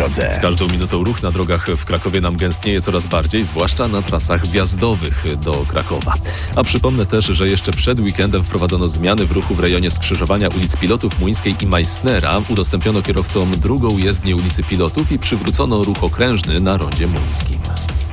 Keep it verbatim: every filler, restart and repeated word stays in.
drodze. Z każdą minutą ruch na drogach w Krakowie nam gęstnieje coraz bardziej, zwłaszcza na trasach wjazdowych do Krakowa. A przypomnę też, że jeszcze przed weekendem wprowadzono zmiany w ruchu w rejonie skrzyżowania ulic Pilotów Młyńskiej i Meissnera. Udostępniono kierowcom drugą jezdnię ulicy Pilotów i przywrócono ruch okrężny na rondzie Młyńskim.